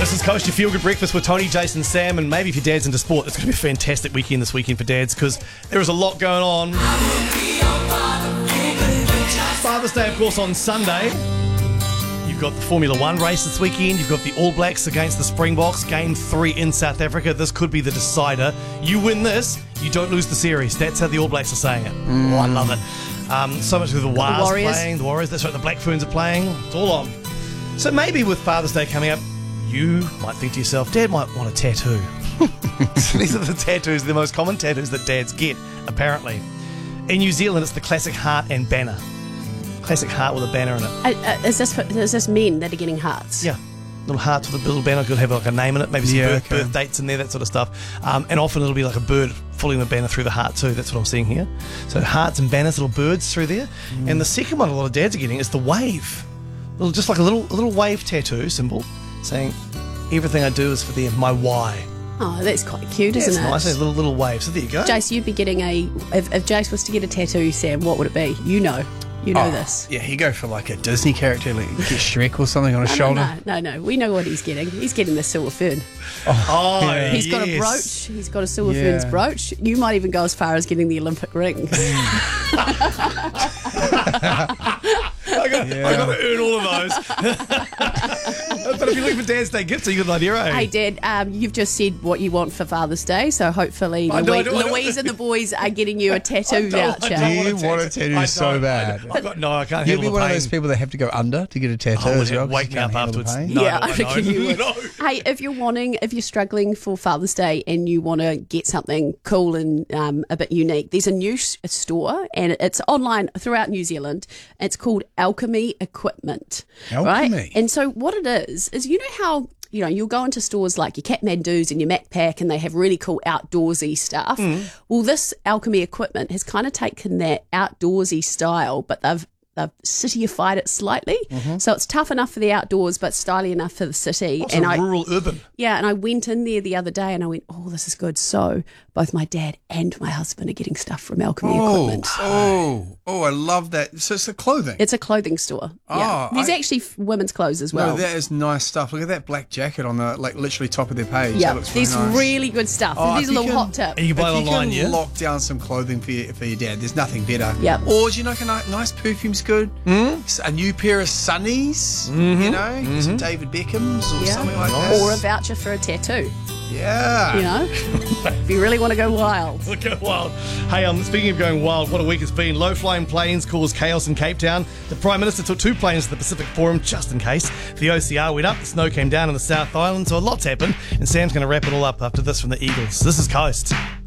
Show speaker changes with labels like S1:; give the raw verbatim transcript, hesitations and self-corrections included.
S1: This is Coast, your feel-good breakfast with Tony, Jason, Sam, and maybe if your dad's into sport, it's going to be a fantastic weekend this weekend for dads because there is a lot going on. Father's Day, of course, on Sunday. You've got the Formula One race this weekend. You've got the All Blacks against the Springboks. Game three in South Africa. This could be the decider. You win this, you don't lose the series. That's how the All Blacks are saying it. Mm. Oh, I love it. Um, so much with the Wars
S2: Warriors.
S1: playing. The Warriors, that's right, the Black Ferns are playing. It's all on. So maybe with Father's Day coming up, you might think to yourself, Dad might want a tattoo. These are the tattoos, the most common tattoos that dads get, apparently. In New Zealand, it's the classic heart and banner. Classic heart with a banner in it.
S2: Uh, uh, is this is this men that are getting hearts?
S1: Yeah. Little hearts with a little banner. Could have like a name in it, maybe some
S3: Yeah,
S1: birth,
S3: okay.
S1: birth dates in there, that sort of stuff. Um, and often it'll be like a bird pulling the banner through the heart too. That's what I'm seeing here. So hearts and banners, little birds through there. Mm. And the second one a lot of dads are getting is the wave. Little, just like a little a little wave tattoo symbol saying, everything I do is for them, my why.
S2: Oh, that's quite cute,
S1: Yeah,
S2: isn't
S1: it's
S2: it?
S1: nice, a little little wave. So there you go.
S2: Jace, you'd be getting a... If, if Jace was to get a tattoo, Sam, what would it be? You know. You know
S3: Oh,
S2: this.
S3: Yeah, you go for like a Disney character, like get Shrek or something on his
S2: No,
S3: shoulder.
S2: no, no, no. We know what he's getting. He's getting the silver fern.
S1: Oh,
S3: Yeah.
S2: He's got a
S1: yes.
S2: brooch. He's got a silver
S3: Yeah.
S2: ferns brooch. You might even go as far as getting the Olympic rings.
S1: I got,
S3: Yeah.
S1: I got to earn all of those. But if you're looking for Dad's Day gifts, you got an idea, eh?
S2: Hey, Dad, um, you've just said what you want for Father's Day, so hopefully
S1: I know, I
S2: Louise,
S1: know, I know.
S2: Louise and the boys are getting you a tattoo
S1: I don't- I
S2: voucher.
S1: don't
S3: Do you
S1: want
S3: want
S1: a
S3: a tattoo
S1: I
S3: so
S1: don't.
S3: bad?
S1: I got, no, I can't
S3: You'll
S1: handle
S3: be
S1: the
S3: one of
S1: pain.
S3: those people that have to go under to get a tattoo
S1: Oh,
S3: as well. 'cause
S1: wake
S3: you
S1: up
S3: can't handle the
S1: afterwards.
S3: pain.
S1: No,
S2: yeah,
S1: no,
S2: I reckon
S1: no,
S2: you would.
S1: no.
S2: Hey, if you're wanting, if you're struggling for Father's Day and you want to get something cool and um, a bit unique, there's a new s- store and it's online throughout New Zealand. It's called Alchemy Equipment. Right?
S3: Alchemy?
S2: And so what it is, is you know how, you know, you'll go into stores like your Kathmandu's and your Macpac and they have really cool outdoorsy stuff. Well, this Alchemy Equipment has kind of taken that outdoorsy style, but they've They've cityified it slightly, so it's tough enough for the outdoors, but stylish enough for the city.
S1: Also
S2: and I,
S1: rural, urban.
S2: yeah, and I went in there the other day, and I went, "Oh, this is good." So both my dad and my husband are getting stuff from Alchemy
S3: Oh,
S2: Equipment.
S3: oh, oh! I love that. So it's the clothing.
S2: It's a clothing store. yeah,
S3: Oh,
S2: there's
S3: I-
S2: actually f- women's clothes as well.
S3: No, that is nice stuff. Look at that black jacket on the like literally top of their page.
S2: yeah,
S3: That looks really
S2: there's
S3: nice.
S2: really good stuff.
S3: Oh,
S2: there's a
S3: if you
S2: little
S3: can-
S2: hot tip.
S1: And you buy
S3: If
S1: it
S3: you
S1: online,
S3: can
S1: yeah?
S3: lock down some clothing for your, for your dad, there's nothing better.
S2: Yep.
S3: Or do you know, like a ni- nice perfume's good. Mm? A new pair of sunnies, you know, get some David Beckham's or
S2: Yeah.
S3: something like that.
S2: Or a voucher for a tattoo.
S3: yeah.
S2: You know, if you really want to go wild.
S1: Go wild. Hey, um, speaking of going wild, what a week it's been. Low-flying planes caused chaos in Cape Town. The Prime Minister took two planes to the Pacific Forum just in case. The O C R went up, the snow came down in the South Island, so a lot's happened. And Sam's going to wrap it all up after this from the Eagles. This is Coast.